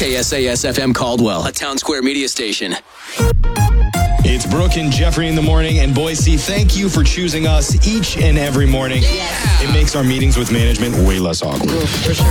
KSAS FM Caldwell, a Town Square media station. It's Brooke and Jeffrey in the morning. And Boise, thank you for choosing us each and every morning. Yeah. It makes our meetings with management way less awkward. For sure.